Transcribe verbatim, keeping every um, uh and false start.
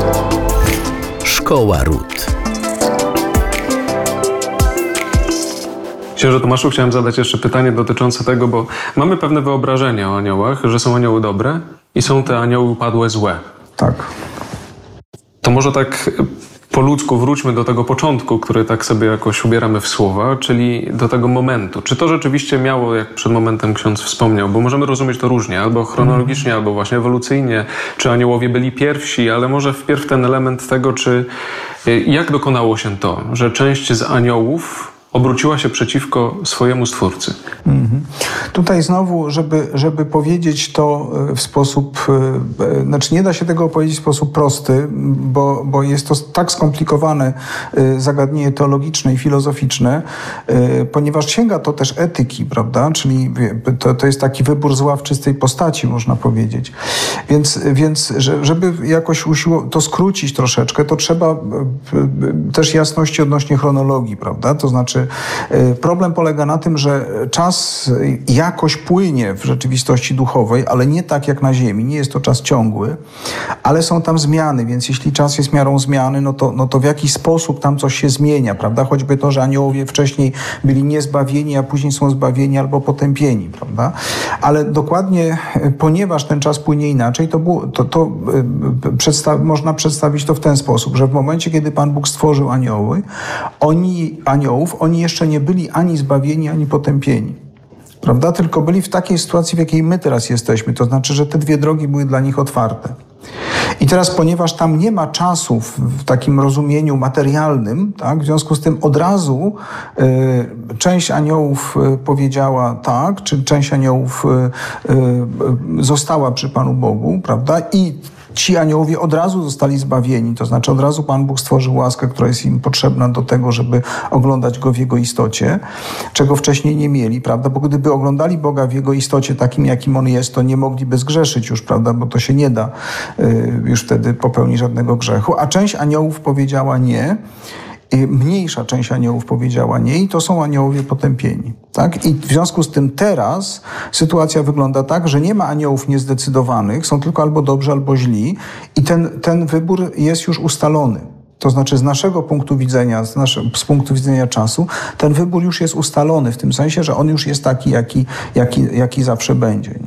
Szkoła Ród. Księże Tomaszu, chciałem zadać jeszcze pytanie dotyczące tego, bo mamy pewne wyobrażenia o aniołach, że są anioły dobre i są te anioły upadłe złe. Tak. To może tak po ludzku wróćmy do tego początku, który tak sobie jakoś ubieramy w słowa, czyli do tego momentu. Czy to rzeczywiście miało, jak przed momentem ksiądz wspomniał, bo możemy rozumieć to różnie, albo chronologicznie, albo właśnie ewolucyjnie, czy aniołowie byli pierwsi, ale może wpierw ten element tego, czy jak dokonało się to, że część z aniołów obróciła się przeciwko swojemu Stwórcy. Mhm. Tutaj znowu, żeby, żeby powiedzieć to w sposób, znaczy nie da się tego powiedzieć w sposób prosty, bo, bo jest to tak skomplikowane zagadnienie teologiczne i filozoficzne, ponieważ sięga to też etyki, prawda? Czyli to, to jest taki wybór zła w czystej postaci, można powiedzieć. Więc, więc żeby jakoś usiło, to skrócić troszeczkę, to trzeba też jasności odnośnie chronologii, prawda? To znaczy problem polega na tym, że czas jakoś płynie w rzeczywistości duchowej, ale nie tak jak na ziemi. Nie jest to czas ciągły, ale są tam zmiany, więc jeśli czas jest miarą zmiany, no to, no to w jakiś sposób tam coś się zmienia, prawda? Choćby to, że aniołowie wcześniej byli niezbawieni, a później są zbawieni albo potępieni, prawda? Ale dokładnie, ponieważ ten czas płynie inaczej, to, było, to, to przedstaw, można przedstawić to w ten sposób, że w momencie, kiedy Pan Bóg stworzył anioły, oni, aniołów, oni jeszcze nie byli ani zbawieni, ani potępieni. Prawda? Tylko byli w takiej sytuacji, w jakiej my teraz jesteśmy. To znaczy, że te dwie drogi były dla nich otwarte. I teraz, ponieważ tam nie ma czasów w takim rozumieniu materialnym, tak, w związku z tym od razu y, część aniołów y, powiedziała tak, czy część aniołów y, y, została przy Panu Bogu, prawda? I ci aniołowie od razu zostali zbawieni, to znaczy od razu Pan Bóg stworzył łaskę, która jest im potrzebna do tego, żeby oglądać Go w Jego istocie, czego wcześniej nie mieli, prawda? Bo gdyby oglądali Boga w Jego istocie takim, jakim On jest, to nie mogliby zgrzeszyć już, prawda? Bo to się nie da y, już wtedy popełnić żadnego grzechu. A część aniołów powiedziała nie, mniejsza część aniołów powiedziała nie i to są aniołowie potępieni. Tak? I w związku z tym teraz sytuacja wygląda tak, że nie ma aniołów niezdecydowanych, są tylko albo dobrzy, albo źli i ten, ten wybór jest już ustalony. To znaczy z naszego punktu widzenia, z, nasze, z punktu widzenia czasu, ten wybór już jest ustalony w tym sensie, że on już jest taki, jaki, jaki, jaki zawsze będzie.